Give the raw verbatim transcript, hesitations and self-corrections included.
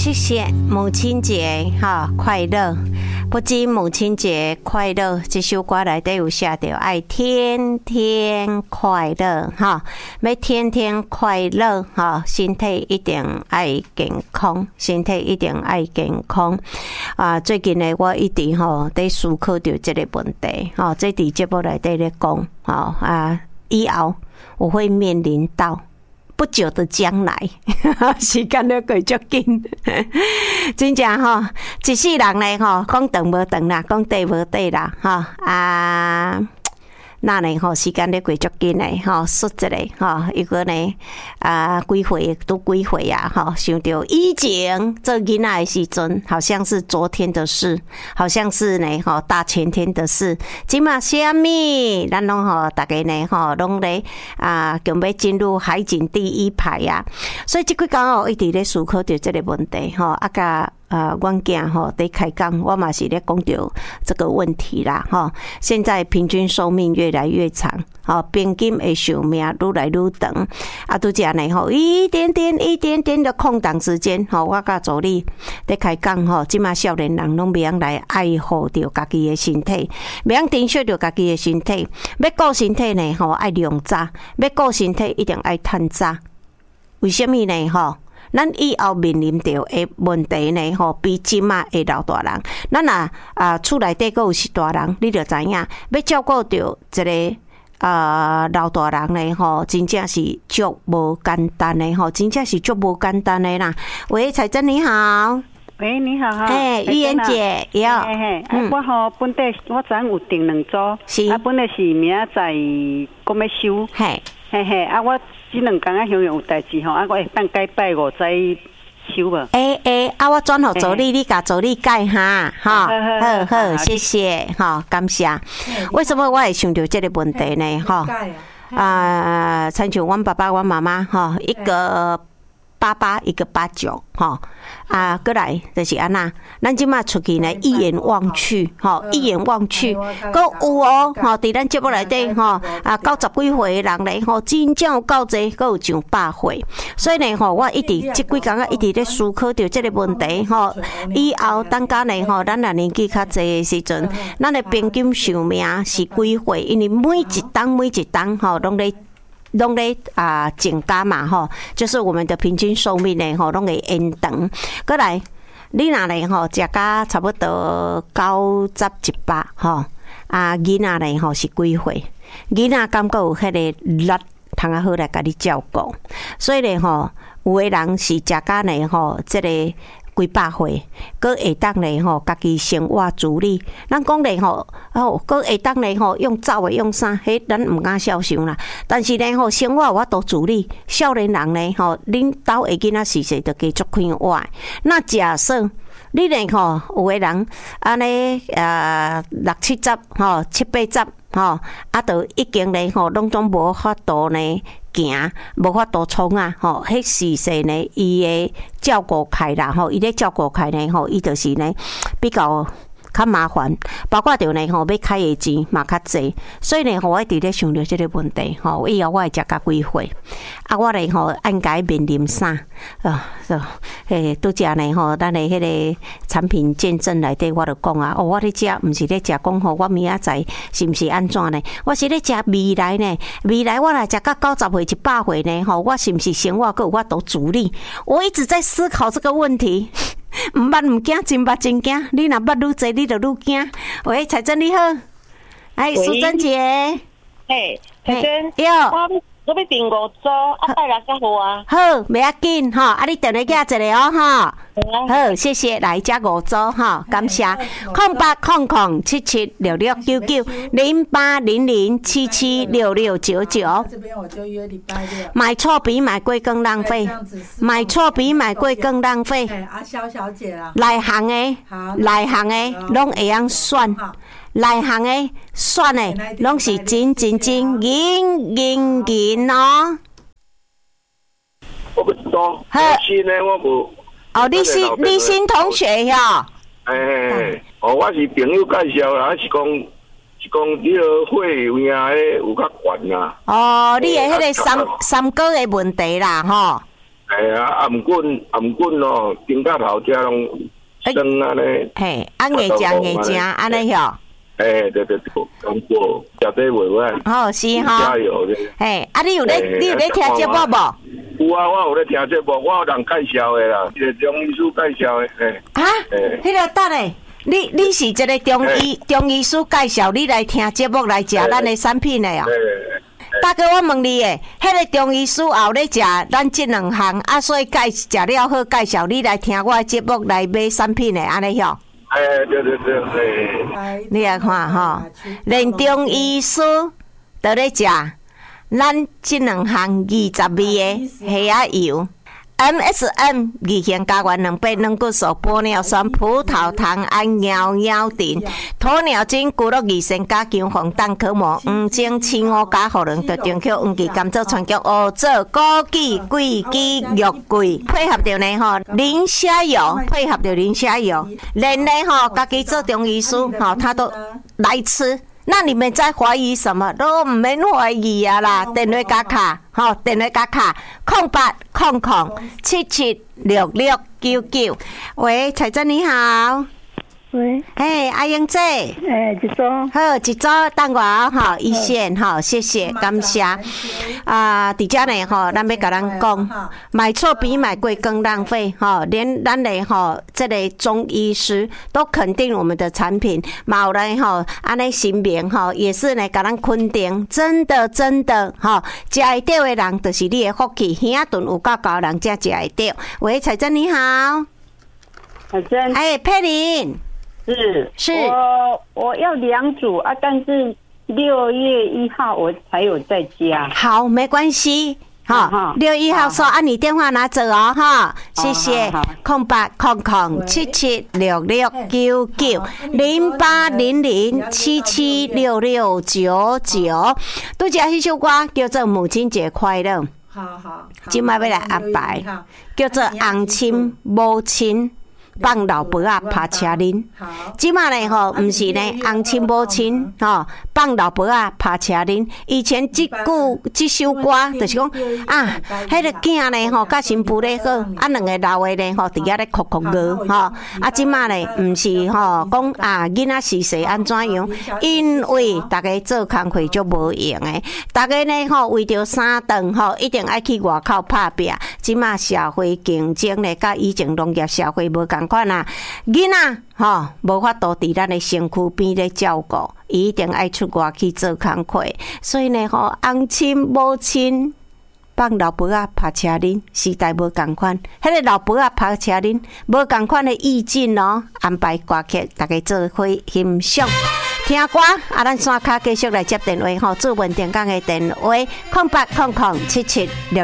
谢谢母亲节哈，快乐！不仅母亲节快乐，这首歌内底有写到爱天天快乐哈，要天天快乐哈，身体一定爱健康，身体一定爱健康啊！最近呢，我一直吼在思考着这个问题哈，这伫节目内底咧讲哈啊，以后我会面临到。不久的将来，时间都过足紧，真正吼，一世人咧吼，讲长无长啦，讲短无短啦，吼啊，那呢吼，时间咧过足紧咧，吼，说一个吼，一个呢啊，几岁都几岁啊，吼，想到以前做囡仔的时阵，好像是昨天的事，好像是呢吼大前天的事，今嘛虾米，咱拢吼大家呢吼拢咧啊，准备进入海景第一排呀、啊，所以这几天吼一直咧思考着这个问题吼，啊甲。呃，阮囝吼在开讲，我嘛是咧讲到这个问题啦，吼。现在平均寿命越来越长，吼，平均的寿命愈来愈长。啊，拄则呢吼，一点点、一点点的空档时间，吼，我甲助理在开讲吼，即马少年人拢袂晓来爱护着家己的身体，袂晓珍惜着家己的身体。要顾身体呢，吼爱量早；要顾身体一定爱趁早。为什么呢？吼？咱以后面临到的问题呢，吼，比即马的老大人，咱若啊厝内底佫有是大人，你着知影，要照顾着一个啊老大人呢，吼，真正是足无简单的吼，真正是足无简单的啦。喂，彩珍你好。 喂，你好哈。 哎，玉妍姐，有。 嘿嘿，嗯，我吼本地我昨有订两组，是啊，本来是明仔载讲要收，嘿，嘿嘿，啊我。这两天啊，乡有代志吼，啊，我会等改拜五再收无。 诶诶，啊，我转互助理，你甲助理改哈，哈，好好，谢谢，哈，感谢。为什么我会想到这个问题呢？哈，啊，亲像阮爸爸、阮妈妈，哈，一个八八，一个八九，哈。啊，过来就是安那，咱即马出去呢，一眼望去，吼，一眼望去，搁有哦，吼，伫咱节目内底，吼，啊，九十几岁的人咧，吼，真正有够济，搁有上百岁，所以呢，吼，我一直即几工啊，一直咧思考着即个问题，吼，以后等甲呢，吼，咱若年纪较济的时阵，咱的平均寿命是几岁？因为每一档每一档，吼，拢咧。拢咧啊增加嘛吼，就是我们的平均寿命呢吼，拢会延长。过来，你若咧吼，食甲差不多九十一百吼，啊囡仔咧吼是几岁？囡仔感觉有迄个力，通啊好来甲你照顾。所以咧吼，有的人是食甲呢吼，即个。几百岁，佮会当咧吼，家己生活自理。咱讲咧吼，哦，佮会当咧吼，用走诶用啥，迄咱毋敢想象啦。但是咧吼，生活我都自理。少年人咧吼，恁兜诶囡仔时势就加足快活。那假设你咧吼，有诶人安尼呃六七十吼，七八十吼，啊，都已经咧吼，拢总无法度呢。行无法度冲啊！吼，迄时势呢，伊诶照顾开啦，吼，伊咧照顾开呢，吼，伊就是呢比较较麻烦，包括着呢吼要开诶钱嘛较济，所以呢，吼我一直咧想着即个问题，吼，以后我会食甲几岁，啊，我咧吼应该面临啥啊？诶，拄则呢吼，咱诶迄个产品见证内底，我著讲啊，哦，我咧食毋是咧食讲吼，我明仔载是毋是安怎呢？我是咧食未来呢？未来我来食到九十岁、一百岁呢？吼，我是毋是生活够我都自理？我一直在思考这个问题。毋捌毋惊，真捌真惊。你若捌愈济，你就愈惊。喂，彩珍你好，哎，苏珍姐， 嘿，彩珍， 有， 我我要订五组，啊，拜六才好啊。 好，袂要紧吼，啊，你电话寄一个哦，哈。好，谢谢，来加五组哈，感谢。空八空空七七六六九九零八零零七七六六九九。 这边我就约礼拜六。 买错比买贵更浪费，买错比买贵更浪费。 阿肖小姐啦， 内行的，内行的拢会晓算。内行的算的，拢是真真真银银银哦。 我不知道，好，新呢我无。 哦，你是你新同学呀？ 哎哎，哦，我是朋友介绍啦，是讲是讲你个会有影诶有较悬啦。 哦，你诶迄个三三高诶问题啦，吼。 哎哎呀，暗棍暗棍哦，顶到头遮拢生安尼。 嘿，啊硬食硬食安尼哟。 哎，对对对，讲过，食得袂歹。 哦，是哈。 加油！ 嘿，啊，你有咧，你有咧听节目无？ 有啊，我有咧听节目，我有人介绍的啦，一个中医师介绍的。嘿。 啊？迄个等咧，你你是一个中医中医师介绍你来听节目来食咱的产品的哦。大哥，我问你诶，迄个中医师后咧食咱即两项，啊，所以介食了好介绍你来听我的节目来买产品的安尼哟。 哎，对对对对。 你来看吼，连中医师都咧食咱即两项二十味的虾仔油。M S M 二型加元两百软骨素玻尿酸葡萄糖胺尿尿锭鸵鸟精骨碌二升加姜黄蛋壳膜黄精青乌加茯苓特丁口黄芪甘蔗川菊乌枣枸杞桂枝肉桂配合着呢吼磷虾油配合着磷虾油连呢吼家己做中医师吼他都来吃。那你们在怀疑什么？都唔免怀疑啊啦！电话加卡，吼，电话加卡，空八空空七七六六九九。喂，彩珍你好。 喂， 哎，阿英姐， 哎，一组， 好，一组等我哈，一线哈，谢谢，感谢。啊，伫遮呢吼，咱要甲咱讲，买错比买贵更浪费哈，连咱的吼，这个中医师都肯定我们的产品，嘛有来吼，安尼新名吼，也是呢，甲咱肯定，真的真的哈，食会到的人就是你的福气，兄顿有够高人才食会到。喂，彩珍你好， 彩珍， 哎，佩玲。 是是， 我我要两组啊，但是六月一号我才有在家。 好，没关系，哈，六一号说按你电话拿走哦，哈，谢谢，空八空空七七六六九九零八零零七七六六九九，拄只迄首歌叫做《母亲节快乐》， 好好， 今摆要来安排，叫做《红亲母亲》。放老婆啊，拍车恁。即马呢吼，毋是呢，红亲母亲吼，放老婆啊，拍车恁。以前即句即首歌，就是讲啊，迄个囝呢吼，甲新妇咧好，啊两个老的呢吼，伫遐咧哭哭歌吼。啊，即马呢，毋是吼，讲啊囡仔是谁安怎样？因为大家做工课就无用诶，大家呢吼，为着三顿吼，一定爱去外口拍拼。即马社会竞争呢，甲以前农业社会无共。款啊，囡仔吼无法度伫咱的身躯边咧照顾，伊一定爱出外去做工课。所以呢，吼红亲母亲放老婆啊拍车恁，时代无共款。迄个老婆啊拍车恁，无共款的意境哦。安排歌曲，大家做伙欣赏。听歌啊，咱线卡继续来接电话吼，做文电讲的电话，空八空空七七六。